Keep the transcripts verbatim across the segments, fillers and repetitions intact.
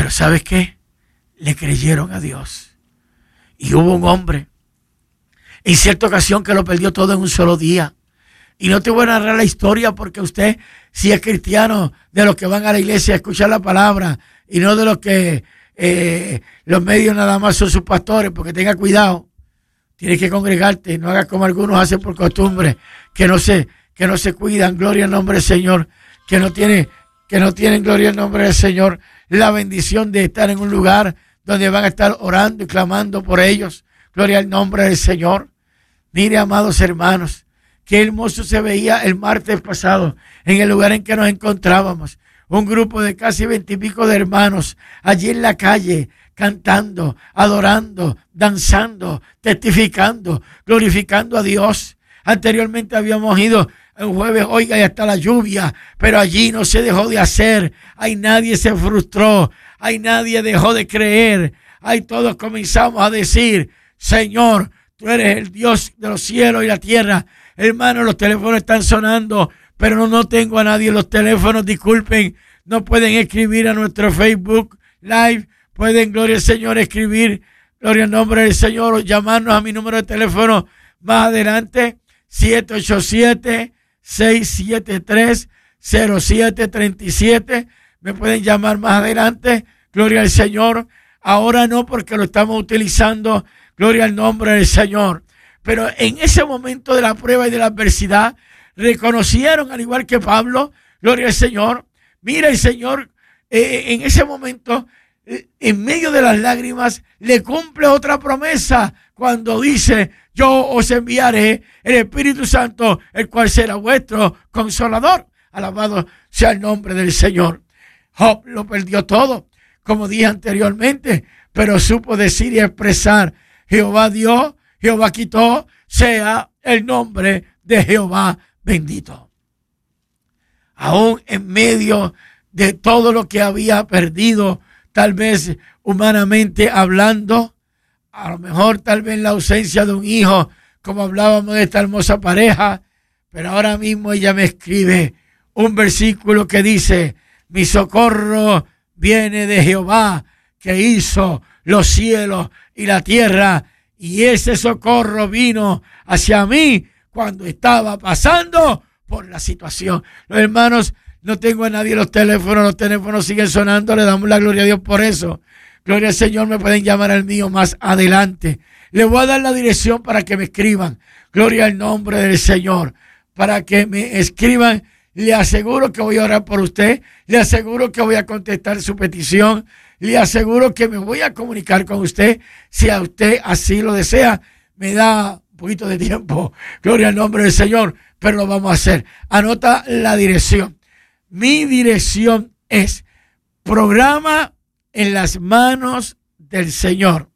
Pero ¿sabes qué? Le creyeron a Dios. Y hubo un hombre en cierta ocasión que lo perdió todo en un solo día. Y no te voy a narrar la historia porque usted, si es cristiano, de los que van a la iglesia a escuchar la palabra y no de los que eh, los medios nada más son sus pastores, porque tenga cuidado, tienes que congregarte, no hagas como algunos hacen por costumbre, que no se, que no se cuidan, gloria al nombre del Señor, que no tiene, que no tienen, gloria al nombre del Señor, la bendición de estar en un lugar donde van a estar orando y clamando por ellos, gloria al nombre del Señor. Mire, amados hermanos, qué hermoso se veía el martes pasado en el lugar en que nos encontrábamos. Un grupo de casi veintipico de hermanos allí en la calle, cantando, adorando, danzando, testificando, glorificando a Dios. Anteriormente habíamos ido el jueves, oiga, y hasta la lluvia, pero allí no se dejó de hacer. Ahí nadie se frustró, ahí nadie dejó de creer. Ahí todos comenzamos a decir, Señor, tú eres el Dios de los cielos y la tierra. Hermano, los teléfonos están sonando, pero no, no tengo a nadie en los teléfonos, disculpen. No pueden escribir a nuestro Facebook Live. Pueden, gloria al Señor, escribir, gloria al nombre del Señor, o llamarnos a mi número de teléfono más adelante, siete ocho siete, seis siete tres, cero siete tres siete. Me pueden llamar más adelante, gloria al Señor. Ahora no, porque lo estamos utilizando, gloria al nombre del Señor. Pero en ese momento de la prueba y de la adversidad, reconocieron, al igual que Pablo, gloria al Señor. Mira, el Señor eh, en ese momento, eh, en medio de las lágrimas, le cumple otra promesa cuando dice, yo os enviaré el Espíritu Santo, el cual será vuestro consolador. Alabado sea el nombre del Señor. Job lo perdió todo, como dije anteriormente, pero supo decir y expresar, Jehová dio, Jehová quitó, sea el nombre de Jehová bendito. Aún en medio de todo lo que había perdido, tal vez humanamente hablando, a lo mejor tal vez la ausencia de un hijo, como hablábamos de esta hermosa pareja, pero ahora mismo ella me escribe un versículo que dice, mi socorro viene de Jehová, que hizo los cielos y la tierra, y ese socorro vino hacia mí cuando estaba pasando por la situación. Los hermanos, no tengo a nadie en los teléfonos, los teléfonos siguen sonando, le damos la gloria a Dios por eso. Gloria al Señor, me pueden llamar al mío más adelante. Les voy a dar la dirección para que me escriban. Gloria al nombre del Señor. Para que me escriban, le aseguro que voy a orar por usted, le aseguro que voy a contestar su petición, le aseguro que me voy a comunicar con usted si a usted así lo desea. Me da un poquito de tiempo, gloria al nombre del Señor, pero lo vamos a hacer. Anota la dirección. Mi dirección es Programa en las manos del Señor.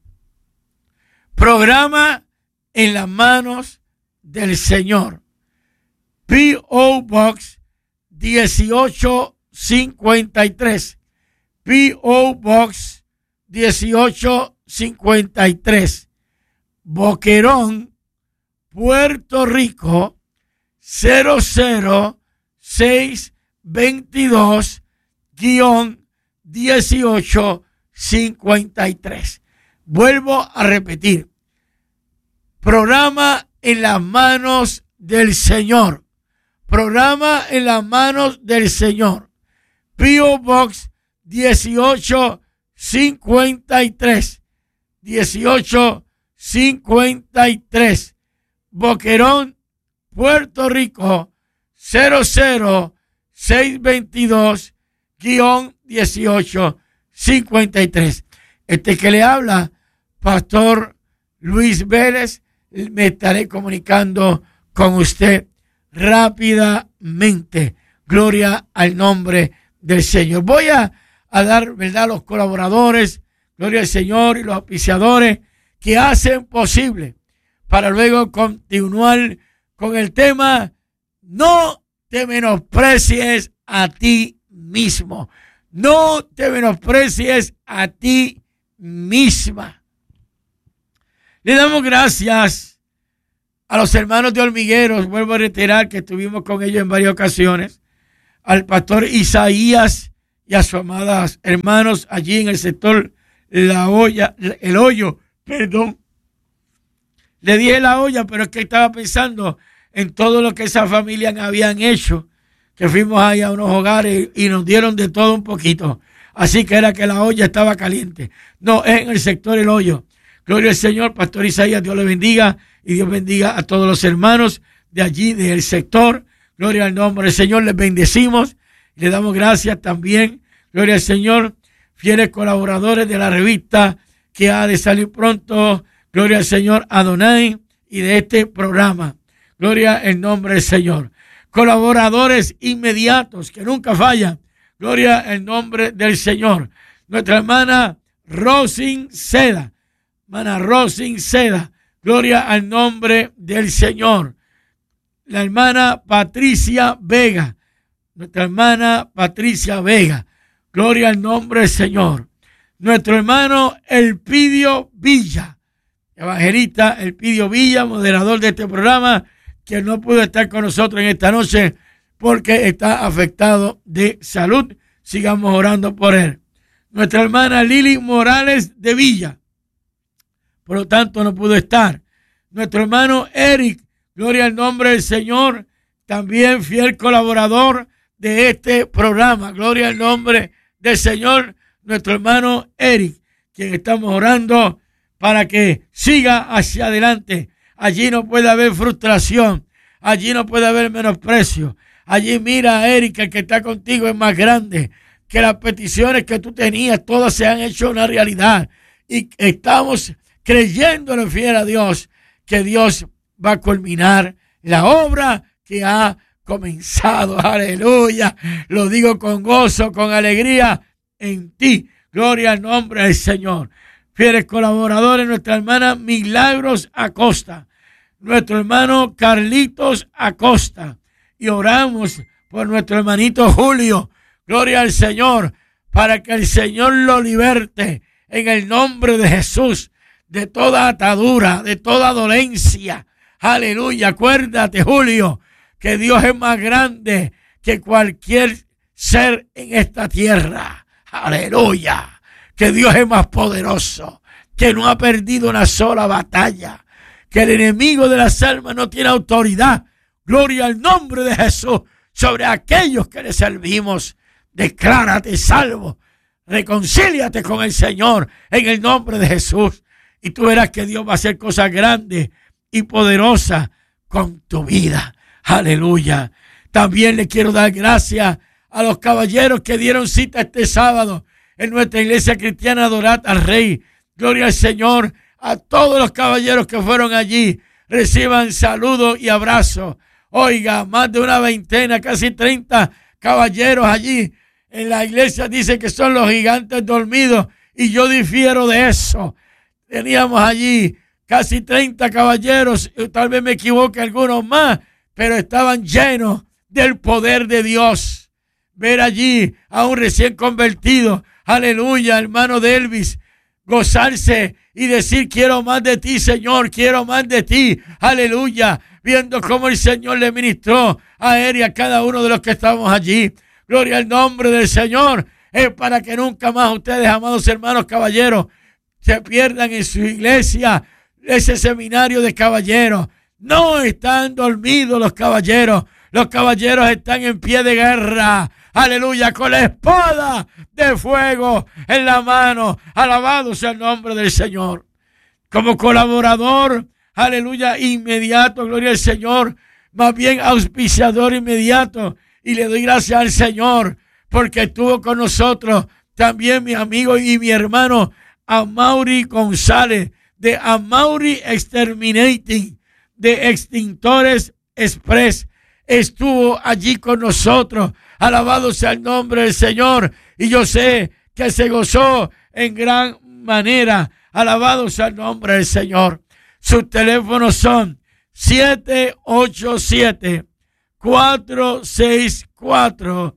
Programa en las manos del Señor. P O Box dieciocho cincuenta y tres. P O Box dieciocho cincuenta y tres. Boquerón, Puerto Rico, cero cero seis veintidós dieciocho cincuenta y tres. Vuelvo a repetir. Programa en las manos del Señor. Programa en las manos del Señor. P O Box dieciocho cincuenta y tres. dieciocho cincuenta y tres. Boquerón, Puerto Rico, cero cero seis veintidós dieciocho cincuenta y tres. Este que le habla, Pastor Luis Vélez, me estaré comunicando con usted rápidamente. Gloria al nombre del Señor. Voy a, a dar, ¿verdad?, los colaboradores, gloria al Señor, y los auspiciadores que hacen posible para luego continuar con el tema. No te menosprecies a ti mismo. No te menosprecies a ti misma. Le damos gracias a los hermanos de Hormigueros. Vuelvo a reiterar que estuvimos con ellos en varias ocasiones. Al pastor Isaías y y a sus amadas hermanos allí en el sector La Olla, el Hoyo, perdón. Le dije La Olla, pero es que estaba pensando en todo lo que esa familia habían hecho, que fuimos ahí a unos hogares y nos dieron de todo un poquito. Así que era que la olla estaba caliente. No, es en el sector El Hoyo. Gloria al Señor, Pastor Isaías, Dios le bendiga y Dios bendiga a todos los hermanos de allí, del sector. Gloria al nombre del Señor, les bendecimos. Le damos gracias también, gloria al Señor, fieles colaboradores de la revista que ha de salir pronto, gloria al Señor Adonai, y de este programa. Gloria al nombre del Señor. Colaboradores inmediatos que nunca fallan. Gloria al nombre del Señor. Nuestra hermana Rosin Seda. Hermana Rosin Seda. Gloria al nombre del Señor. La hermana Patricia Vega. Nuestra hermana Patricia Vega. Gloria al nombre del Señor. Nuestro hermano Elpidio Villa. Evangelista Elpidio Villa, moderador de este programa, que no pudo estar con nosotros en esta noche porque está afectado de salud. Sigamos orando por él. Nuestra hermana Lili Morales de Villa, por lo tanto no pudo estar. Nuestro hermano Eric, gloria al nombre del Señor, también fiel colaborador de este programa. Gloria al nombre del Señor, nuestro hermano Eric, quien estamos orando para que siga hacia adelante. Allí no puede haber frustración. Allí no puede haber menosprecio. Allí mira a Eric, el que está contigo es más grande. Que las peticiones que tú tenías, todas se han hecho una realidad. Y estamos creyéndole fiel a Dios, que Dios va a culminar la obra que ha comenzado. Aleluya. Lo digo con gozo, con alegría en ti. Gloria al nombre del Señor. Fieles colaboradores, nuestra hermana Milagros Acosta, nuestro hermano Carlitos Acosta, y oramos por nuestro hermanito Julio, gloria al Señor, para que el Señor lo liberte en el nombre de Jesús, de toda atadura, de toda dolencia. Aleluya, acuérdate, Julio, que Dios es más grande que cualquier ser en esta tierra. Aleluya. Que Dios es más poderoso, que no ha perdido una sola batalla, que el enemigo de las almas no tiene autoridad. Gloria al nombre de Jesús sobre aquellos que le servimos. Declárate salvo, reconcíliate con el Señor en el nombre de Jesús y tú verás que Dios va a hacer cosas grandes y poderosas con tu vida. Aleluya. También le quiero dar gracias a los caballeros que dieron cita este sábado en nuestra iglesia cristiana Adorad al Rey. Gloria al Señor. A todos los caballeros que fueron allí, reciban saludos y abrazos. Oiga, más de una veintena, casi treinta caballeros allí en la iglesia. Dice que son los gigantes dormidos y yo difiero de eso. Teníamos allí casi treinta caballeros, tal vez me equivoque algunos más, pero estaban llenos del poder de Dios. Ver allí a un recién convertido, aleluya, hermano de Elvis, gozarse y decir: quiero más de ti, Señor, quiero más de ti, aleluya, viendo cómo el Señor le ministró a él y a cada uno de los que estamos allí. Gloria al nombre del Señor. Es para que nunca más ustedes, amados hermanos caballeros, se pierdan en su iglesia ese seminario de caballeros. No están dormidos los caballeros. Los caballeros están en pie de guerra. Aleluya, con la espada de fuego en la mano. Alabado sea el nombre del Señor. Como colaborador, aleluya, inmediato, gloria al Señor. Más bien auspiciador inmediato. Y le doy gracias al Señor porque estuvo con nosotros también mi amigo y mi hermano Amaury González de Amaury Exterminating, de Extintores Express. Estuvo allí con nosotros. Alabado sea el nombre del Señor. Y yo sé que se gozó en gran manera. Alabado sea el nombre del Señor. Sus teléfonos son siete ocho siete, cuatro seis cuatro,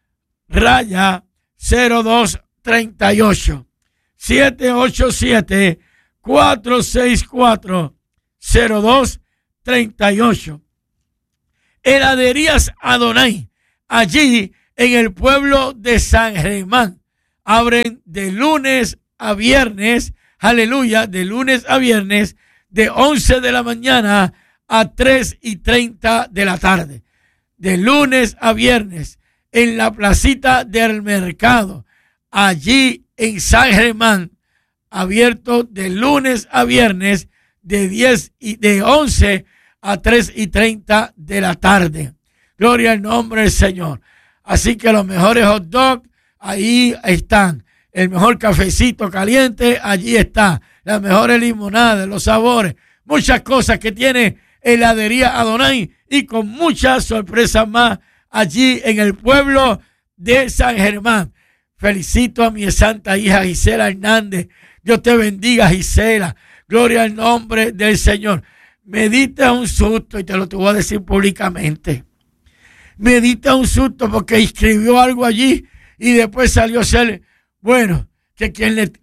raya cero dos tres ocho. siete ocho siete, cuatro seis cuatro, cero dos tres ocho. Heladerías Adonai. Allí en el pueblo de San Germán. Abren de lunes a viernes, aleluya, de lunes a viernes, de once de la mañana a tres y treinta de la tarde. De lunes a viernes, en la placita del mercado, allí en San Germán, abierto de lunes a viernes, de diez y de once a tres y treinta de la tarde. Gloria al nombre del Señor. Así que los mejores hot dogs, ahí están. El mejor cafecito caliente, allí está. Las mejores limonadas, los sabores, muchas cosas que tiene Heladería Adonai y con muchas sorpresas más allí en el pueblo de San Germán. Felicito a mi santa hija Gisela Hernández. Dios te bendiga, Gisela. Gloria al nombre del Señor. Me diste un susto y te lo te voy a decir públicamente. Me diste un susto porque escribió algo allí y después salió a ser, bueno, que quien le...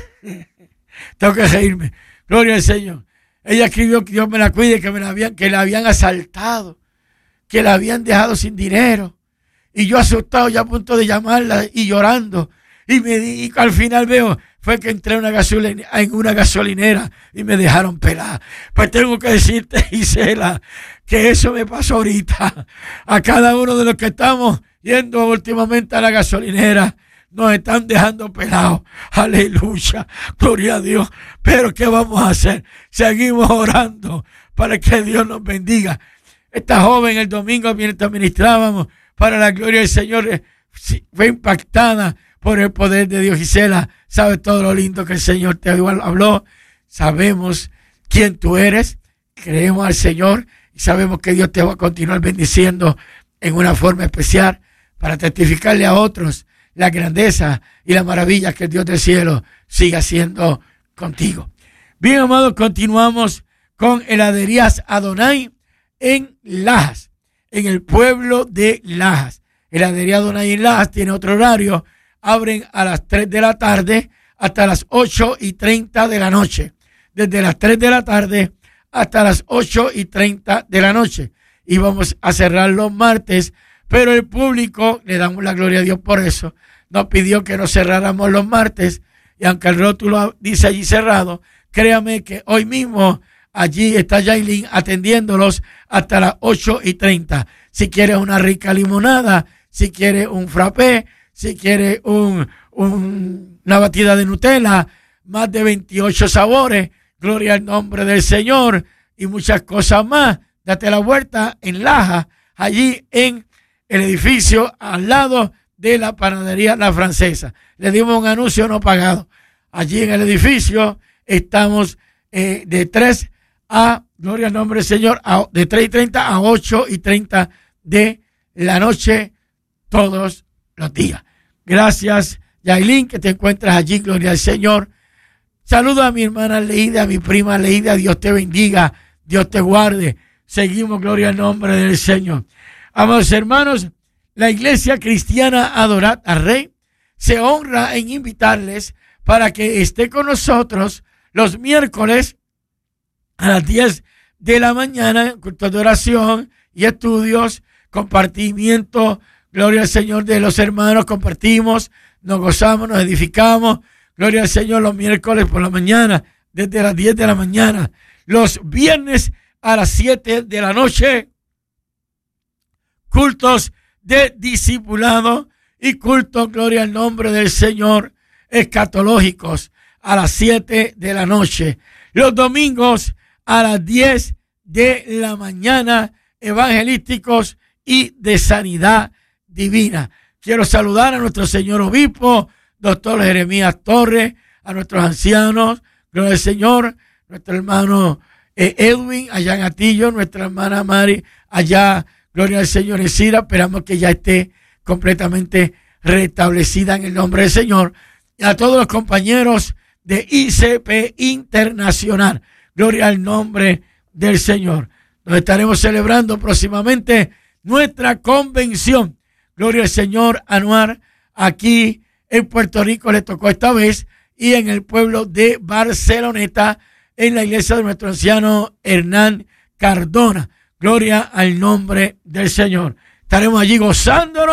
Tengo que reírme. Gloria al Señor. Ella escribió que Dios me la cuide, que me la habían, que la habían asaltado, que la habían dejado sin dinero. Y yo asustado ya a punto de llamarla y llorando. Y, me, y al final veo, fue que entré en una, gasolina, en una gasolinera y me dejaron pelar. Pues tengo que decirte, Gisela, que eso me pasó ahorita. A cada uno de los que estamos yendo últimamente a la gasolinera, nos están dejando pelados. Aleluya, gloria a Dios. Pero ¿qué vamos a hacer? Seguimos orando para que Dios nos bendiga. Esta joven el domingo mientras ministrábamos para la gloria del Señor fue impactada por el poder de Dios. Gisela, sabes todo lo lindo que el Señor te habló. Sabemos quién tú eres. Creemos al Señor y sabemos que Dios te va a continuar bendiciendo en una forma especial para testificarle a otros la grandeza y la maravilla que el Dios del cielo siga haciendo contigo. Bien, amados, continuamos con Heladerías Adonai en Lajas, en el pueblo de Lajas. Heladería Adonai en Lajas tiene otro horario. Abren a las tres de la tarde hasta las ocho y treinta de la noche. Desde las tres de la tarde hasta las ocho y treinta de la noche. Y vamos a cerrar los martes, pero el público, le damos la gloria a Dios por eso, nos pidió que no cerráramos los martes. Y aunque el rótulo dice allí cerrado, créame que hoy mismo allí está Yailin atendiéndolos hasta las ocho y treinta. Si quieres una rica limonada, si quieres un frappé, si quieres un, un, una batida de Nutella, más de veintiocho sabores, gloria al nombre del Señor y muchas cosas más. Date la vuelta en Laja, allí en el edificio al lado de la panadería La Francesa. Le dimos un anuncio no pagado. Allí en el edificio estamos eh, de tres a, gloria al nombre del Señor, a, de tres y treinta a ocho y treinta de la noche todos los días. Gracias, Yailin, que te encuentras allí, gloria al Señor. Saludo a mi hermana Leida, a mi prima Leida, Dios te bendiga, Dios te guarde. Seguimos, gloria al nombre del Señor. Amados hermanos, la Iglesia Cristiana Adorat al Rey se honra en invitarles para que esté con nosotros los miércoles a las diez de la mañana, culto de oración y estudios, compartimiento, gloria al Señor de los hermanos, compartimos, nos gozamos, nos edificamos, gloria al Señor los miércoles por la mañana, desde las diez de la mañana, los viernes a las siete de la noche, cultos de discipulado y cultos, gloria al nombre del Señor, escatológicos a las siete de la noche. Los domingos a las diez de la mañana, evangelísticos y de sanidad divina. Quiero saludar a nuestro señor obispo, doctor Jeremías Torres, a nuestros ancianos, gloria al Señor, nuestro hermano eh, Edwin allá en Atillo, nuestra hermana Mari allá, gloria al Señor en Sira. Esperamos que ya esté completamente restablecida en el nombre del Señor. Y a todos los compañeros de I C P Internacional, gloria al nombre del Señor. Nos estaremos celebrando próximamente nuestra convención, gloria al Señor, anual aquí en Puerto Rico. Le tocó esta vez y en el pueblo de Barceloneta, en la iglesia de nuestro anciano Hernán Cardona. Gloria al nombre del Señor. Estaremos allí gozándonos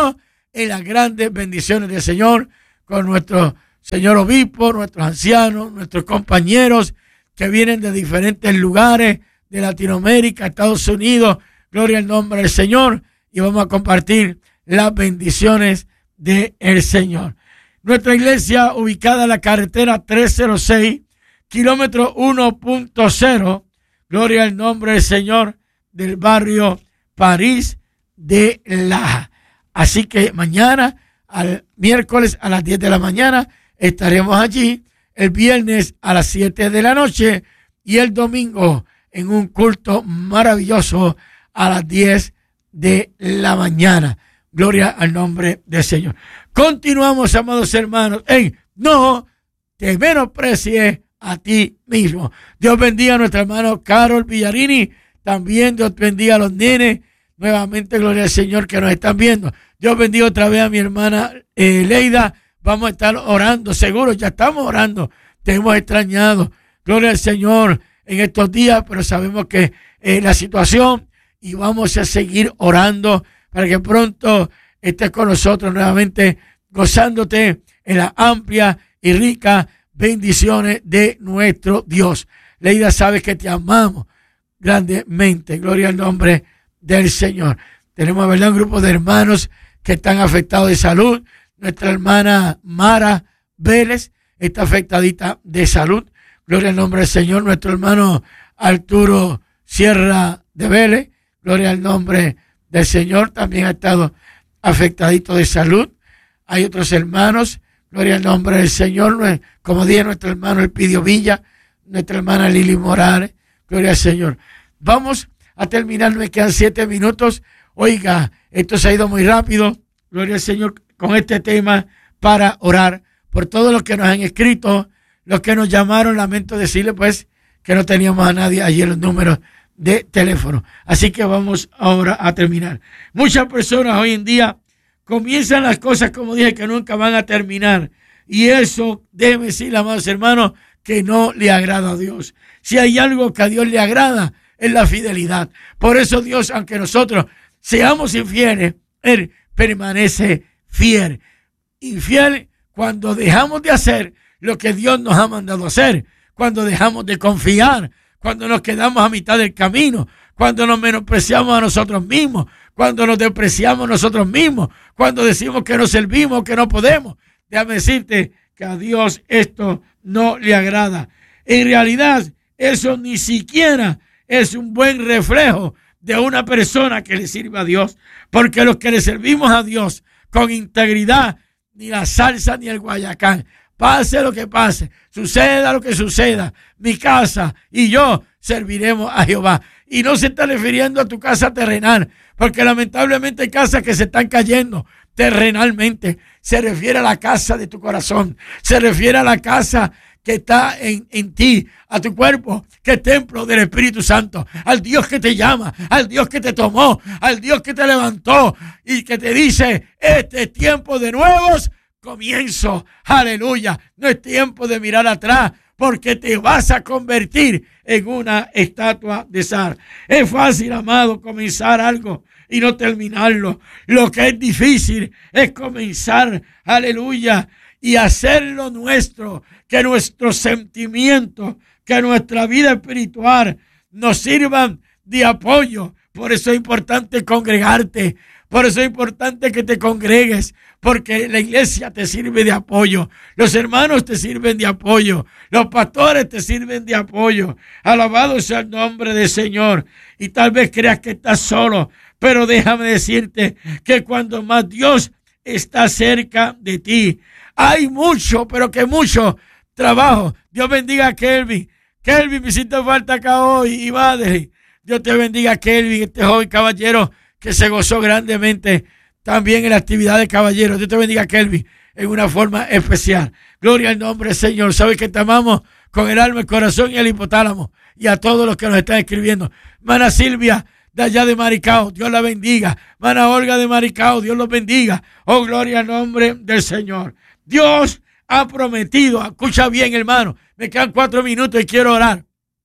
en las grandes bendiciones del Señor con nuestro señor obispo, nuestros ancianos, nuestros compañeros que vienen de diferentes lugares de Latinoamérica, Estados Unidos. Gloria al nombre del Señor, y vamos a compartir las bendiciones del Señor. Nuestra iglesia ubicada en la carretera trescientos seis, kilómetro uno punto cero, gloria al nombre del Señor, del barrio París de Laja. Así que mañana, al miércoles a las diez de la mañana, estaremos allí, el viernes a las siete de la noche y el domingo en un culto maravilloso a las diez de la mañana. Gloria al nombre del Señor. Continuamos, amados hermanos, en no te menosprecies a ti mismo. Dios bendiga a nuestro hermano Carol Villarini. También Dios bendiga a los nenes. Nuevamente, gloria al Señor, que nos están viendo. Dios bendiga otra vez a mi hermana eh, Leida. Vamos a estar orando, seguro, ya estamos orando. Te hemos extrañado. Gloria al Señor en estos días, pero sabemos que eh, la situación, y vamos a seguir orando para que pronto estés con nosotros nuevamente, gozándote en las amplias y ricas bendiciones de nuestro Dios. Leida, sabes que te amamos grandemente. Gloria al nombre del Señor. Tenemos, ¿verdad?, un grupo de hermanos que están afectados de salud. Nuestra hermana Mara Vélez está afectadita de salud. Gloria al nombre del Señor. Nuestro hermano Arturo Sierra de Vélez, gloria al nombre del Señor, también ha estado afectadito de salud. Hay otros hermanos, gloria al nombre del Señor, como dije, nuestro hermano Elpidio Villa, nuestra hermana Lili Morales, gloria al Señor. Vamos a terminar, me quedan siete minutos. Oiga, esto se ha ido muy rápido, gloria al Señor, con este tema para orar por todos los que nos han escrito, los que nos llamaron. Lamento decirle pues que no teníamos a nadie allí en los números de teléfono. Así que vamos ahora a terminar. Muchas personas hoy en día comienzan las cosas, como dije, que nunca van a terminar. Y eso, déjeme decirle, amados hermanos, que no le agrada a Dios. Si hay algo que a Dios le agrada, es la fidelidad. Por eso Dios, aunque nosotros seamos infieles, Él permanece fiel. Infiel cuando dejamos de hacer lo que Dios nos ha mandado hacer, cuando dejamos de confiar, cuando nos quedamos a mitad del camino, cuando nos menospreciamos a nosotros mismos, cuando nos despreciamos a nosotros mismos, cuando decimos que no servimos, que no podemos. Déjame decirte que a Dios esto no le agrada. En realidad, eso ni siquiera es un buen reflejo de una persona que le sirve a Dios, porque los que le servimos a Dios con integridad, ni la salsa ni el guayacán, pase lo que pase, suceda lo que suceda, mi casa y yo serviremos a Jehová. Y no se está refiriendo a tu casa terrenal, porque lamentablemente hay casas que se están cayendo terrenalmente. Se refiere a la casa de tu corazón, se refiere a la casa que está en, en ti, a tu cuerpo, que es templo del Espíritu Santo, al Dios que te llama, al Dios que te tomó, al Dios que te levantó y que te dice: este es tiempo de nuevos comienzo. Aleluya. No es tiempo de mirar atrás, porque te vas a convertir en una estatua de sal. Es fácil, amado, comenzar algo y no terminarlo. Lo que es difícil es comenzar, aleluya, y hacerlo nuestro, que nuestros sentimientos, que nuestra vida espiritual nos sirvan de apoyo. Por eso es importante congregarte. Por eso es importante que te congregues, porque la iglesia te sirve de apoyo, los hermanos te sirven de apoyo, los pastores te sirven de apoyo. Alabado sea el nombre del Señor. Y tal vez creas que estás solo, pero déjame decirte que cuando más Dios está cerca de ti, hay mucho, pero que mucho trabajo. Dios bendiga a Kelvin. Kelvin, me hiciste falta acá hoy, y madre. Dios te bendiga a Kelvin, este joven caballero que se gozó grandemente también en la actividad de caballeros. Dios te bendiga, Kelvin, en una forma especial. Gloria al nombre del Señor. Sabes que te amamos con el alma, el corazón y el hipotálamo. Y a todos los que nos están escribiendo. Mana Silvia, de allá de Maricao, Dios la bendiga. Mana Olga de Maricao, Dios los bendiga. Oh, gloria al nombre del Señor. Dios ha prometido, escucha bien, hermano, me quedan cuatro minutos y quiero orar.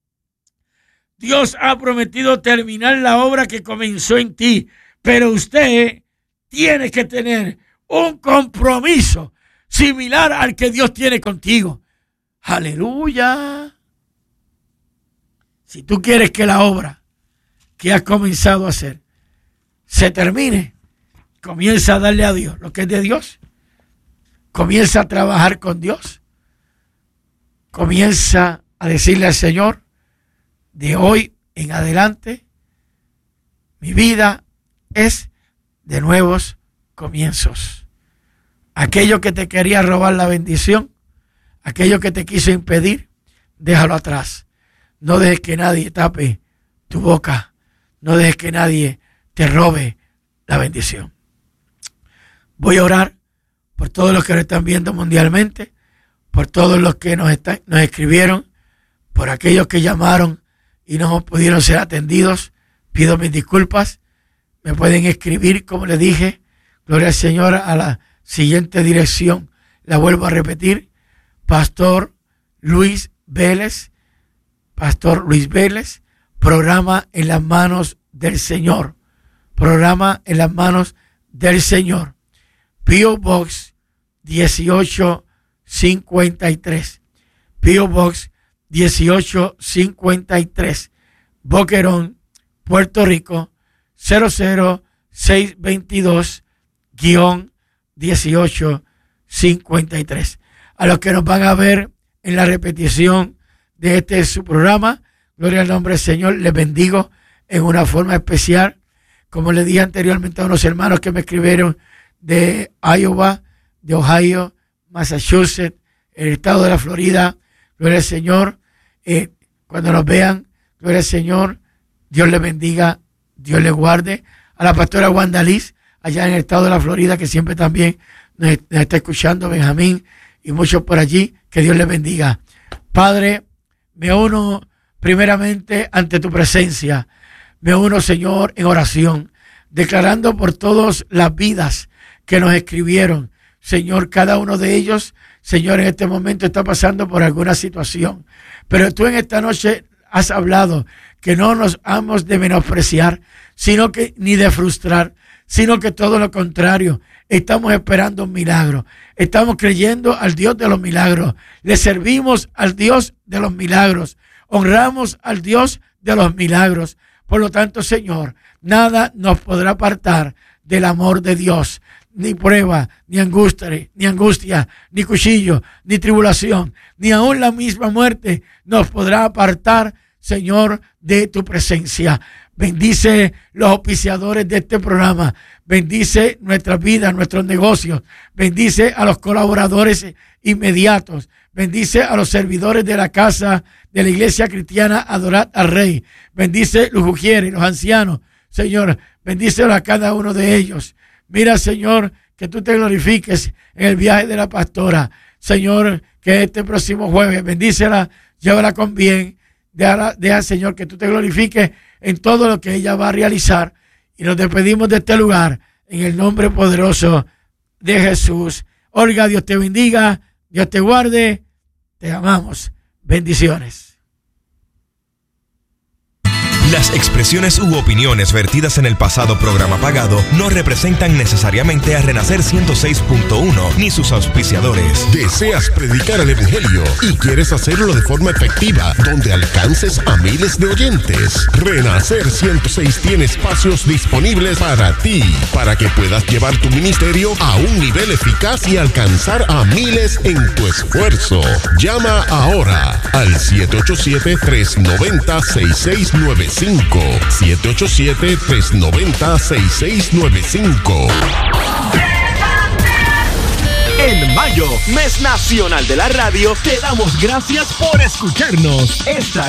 Dios ha prometido terminar la obra que comenzó en ti, pero usted tiene que tener un compromiso similar al que Dios tiene contigo. Aleluya. Si tú quieres que la obra que has comenzado a hacer se termine, comienza a darle a Dios lo que es de Dios. Comienza a trabajar con Dios. Comienza a decirle al Señor, de hoy en adelante, mi vida es de nuevos comienzos. Aquello que te quería robar la bendición, aquello que te quiso impedir, déjalo atrás. No dejes que nadie tape tu boca. No dejes que nadie te robe la bendición. Voy a orar por todos los que nos están viendo mundialmente, por todos los que nos, están, nos escribieron, por aquellos que llamaron y no pudieron ser atendidos. Pido mis disculpas. Me pueden escribir, como les dije, gloria al Señor, a la siguiente dirección. La vuelvo a repetir: Pastor Luis Vélez, Pastor Luis Vélez, programa En las manos del Señor. Programa En las manos del Señor. P O Box dieciocho cincuenta y tres. P O Box dieciocho cincuenta y tres. Boquerón, Puerto Rico, cero cero seis veintidós dieciocho cincuenta y tres. A los que nos van a ver en la repetición de este su programa, gloria al nombre del Señor, les bendigo en una forma especial. Como le dije anteriormente a unos hermanos que me escribieron de Iowa, de Ohio, Massachusetts, el estado de la Florida, gloria al Señor. Eh, cuando nos vean, gloria al Señor, Dios les bendiga, Dios les guarde. A la pastora Wanda Liz, allá en el estado de la Florida, que siempre también nos, nos está escuchando, Benjamín y muchos por allí, que Dios les bendiga. Padre, me uno primeramente ante tu presencia, me uno, Señor, en oración, declarando por todas las vidas que nos escribieron. Señor, cada uno de ellos, Señor, en este momento está pasando por alguna situación, pero tú en esta noche has hablado que no nos hemos de menospreciar, sino que ni de frustrar, sino que todo lo contrario, estamos esperando un milagro, estamos creyendo al Dios de los milagros, le servimos al Dios de los milagros, honramos al Dios de los milagros. Por lo tanto, Señor, nada nos podrá apartar del amor de Dios, ni prueba, ni angustia, ni angustia, ni cuchillo, ni tribulación, ni aún la misma muerte nos podrá apartar, Señor, de tu presencia. Bendice los auspiciadores de este programa, bendice nuestras vidas, nuestros negocios, bendice a los colaboradores inmediatos, bendice a los servidores de la casa de la iglesia cristiana Adorad al Rey, bendice los ujieres, los ancianos, Señor, bendícelo a cada uno de ellos. Mira, Señor, que tú te glorifiques en el viaje de la pastora, Señor, que este próximo jueves, bendícela, llévala con bien, deja, deja, Señor, que tú te glorifiques en todo lo que ella va a realizar, y nos despedimos de este lugar en el nombre poderoso de Jesús. Olga, Dios te bendiga, Dios te guarde, te amamos, bendiciones. Las expresiones u opiniones vertidas en el pasado programa pagado no representan necesariamente a Renacer ciento seis punto uno ni sus auspiciadores. ¿Deseas predicar el evangelio y quieres hacerlo de forma efectiva, donde alcances a miles de oyentes? Renacer ciento seis tiene espacios disponibles para ti, para que puedas llevar tu ministerio a un nivel eficaz y alcanzar a miles en tu esfuerzo. Llama ahora al siete ocho siete, tres nueve cero, seis seis nueve cinco. siete ocho siete, tres nueve cero, seis seis nueve cinco. En mayo, mes nacional de la radio, te damos gracias por escucharnos. Esta